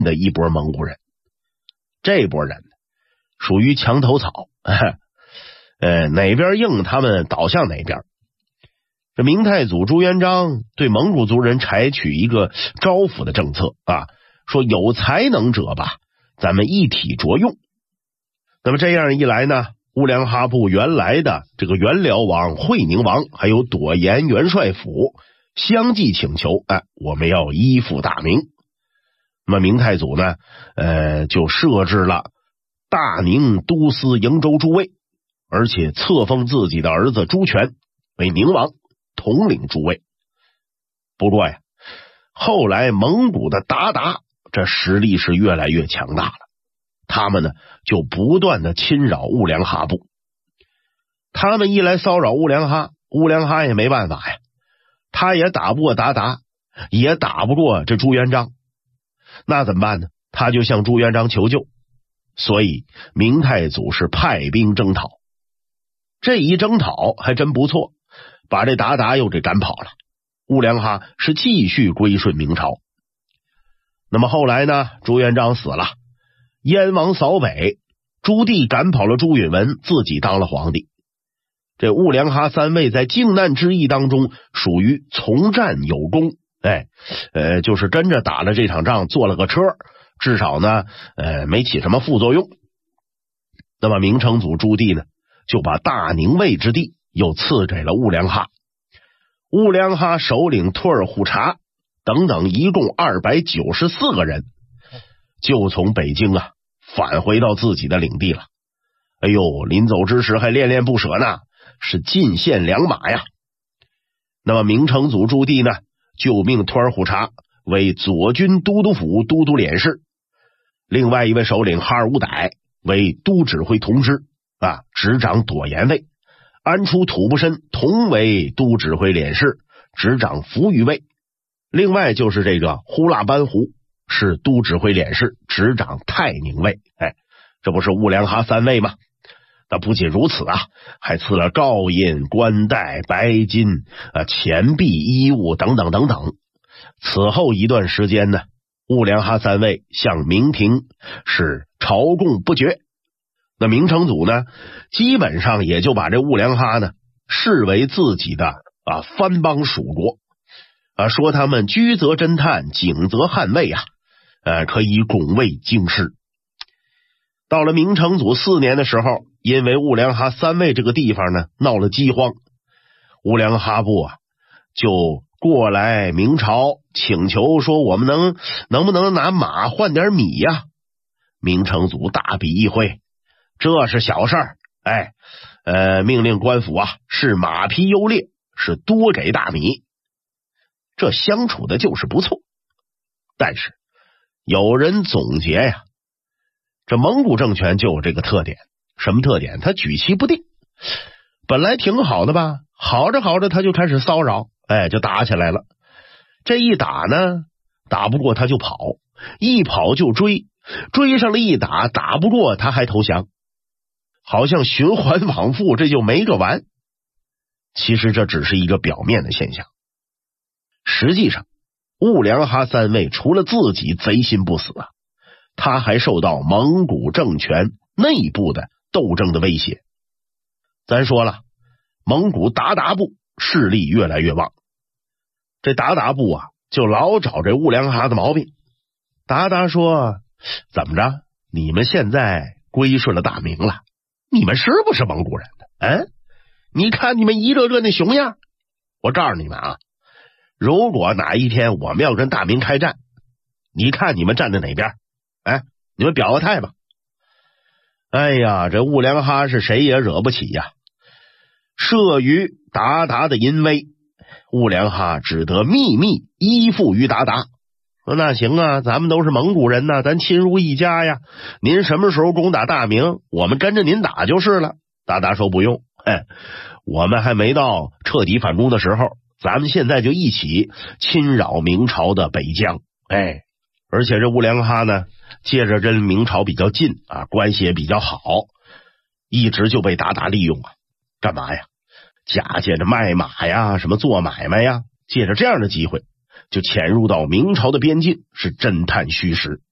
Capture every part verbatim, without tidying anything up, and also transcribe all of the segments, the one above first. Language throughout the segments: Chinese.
的一波蒙古人。这波人属于墙头草，呃，哪边硬他们倒向哪边。这明太祖朱元璋对蒙古族人采取一个招抚的政策啊，说有才能者吧，咱们一体着用。那么这样一来呢，乌梁哈部原来的这个元辽王、会宁王还有朵颜元帅府相继请求，哎，我们要依附大明。那么明太祖呢，呃，就设置了大宁都司营州诸卫，而且册封自己的儿子朱权为宁王，统领诸卫。不过呀，后来蒙古的鞑靼这实力是越来越强大了，他们呢就不断的侵扰乌梁哈部。他们一来骚扰乌梁哈，乌梁哈也没办法呀，他也打不过鞑靼，也打不过这朱元璋，那怎么办呢？他就向朱元璋求救。所以明太祖是派兵征讨。这一征讨还真不错，把这鞑靼又给赶跑了。乌梁哈是继续归顺明朝。那么后来呢，朱元璋死了，燕王扫北，朱棣赶跑了朱允文，自己当了皇帝。这乌梁哈三位在靖难之役当中属于从战有功，哎，呃，就是跟着打了这场仗，做了个车，至少呢，呃，没起什么副作用。那么明成祖朱棣呢，就把大宁卫之地又赐给了乌梁哈。乌梁哈首领图尔扈察等等一共二百九十四个人，就从北京啊返回到自己的领地了。哎呦，临走之时还恋恋不舍呢，是进献良马呀。那么明成祖朱棣呢，就命图尔扈察为左军都督府都督佥事，另外一位首领哈尔乌歹为都指挥同知啊，执掌朵颜卫，安出吐不申同为都指挥佥事，执掌扶余卫。另外就是这个呼腊班胡是都指挥佥事，执掌泰宁卫。哎，这不是乌梁哈三位吗？那不仅如此啊，还赐了诰印、冠带、白金、啊钱币、衣物等等等等。此后一段时间呢，乌梁哈三位向明廷是朝贡不绝。那明成祖呢，基本上也就把这乌梁哈呢视为自己的啊藩邦属国啊，说他们居则侦探，警则捍卫啊，呃，可以拱卫京师。到了明成祖四年的时候，因为乌梁哈三位这个地方呢闹了饥荒，乌梁哈部啊就过来明朝请求说，我们能能不能拿马换点米呀、啊？明成祖大笔一挥，这是小事儿，哎，呃，命令官府啊是马匹优劣，是多给大米。这相处的就是不错。但是有人总结呀，这蒙古政权就有这个特点，什么特点？他举棋不定，本来挺好的吧，好着好着他就开始骚扰，哎，就打起来了。这一打呢，打不过他就跑，一跑就追，追上了一打，打不过他还投降，好像循环往复，这就没个完。其实这只是一个表面的现象，实际上乌梁哈三位除了自己贼心不死啊，他还受到蒙古政权内部的斗争的威胁。咱说了，蒙古鞑靼部势力越来越旺，这鞑靼部啊就老找这乌梁哈的毛病。鞑靼说，怎么着，你们现在归顺了大明了，你们是不是蒙古人的？嗯，你看你们一个个那熊样，我告诉你们啊，如果哪一天我们要跟大明开战，你看你们站在哪边？哎，你们表个态吧。哎呀，这乌梁哈是谁也惹不起呀。慑于鞑靼的淫威，乌梁哈只得秘密依附于鞑靼。说那行啊，咱们都是蒙古人呐，咱亲如一家呀。您什么时候攻打大明，我们跟着您打就是了。鞑靼说不用，嘿，我们还没到彻底反攻的时候，咱们现在就一起侵扰明朝的北疆。哎，而且这乌梁哈呢，借着跟明朝比较近啊，关系也比较好，一直就被鞑靼利用啊。干嘛呀？假借着卖马呀，什么做买卖呀，借着这样的机会就潜入到明朝的边境，是侦探虚实。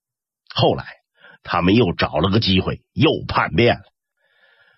后来他们又找了个机会，又叛变了。